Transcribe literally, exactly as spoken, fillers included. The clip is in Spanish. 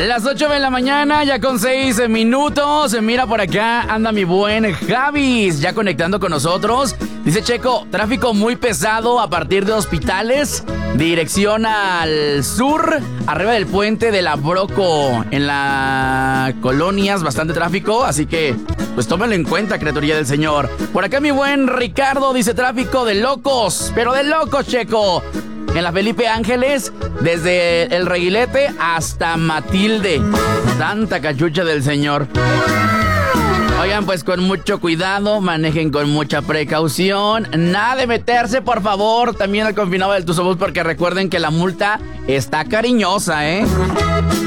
Las ocho de la mañana, ya con seis minutos. Mira, por acá anda mi buen Javis, ya conectando con nosotros. Dice Checo, tráfico muy pesado a partir de Hospitales, dirección al sur, arriba del puente de la Broco, en la colonias, bastante tráfico, así que pues tómenlo en cuenta, criaturilla del Señor. Por acá mi buen Ricardo dice tráfico de locos, pero de locos, Checo. En la Felipe Ángeles, desde el Reguilete hasta Matilde. Tanta cachucha del Señor. Oigan, pues con mucho cuidado, manejen con mucha precaución. Nada de meterse, por favor, también al confinado del Tuzobús, porque recuerden que la multa está cariñosa, ¿eh?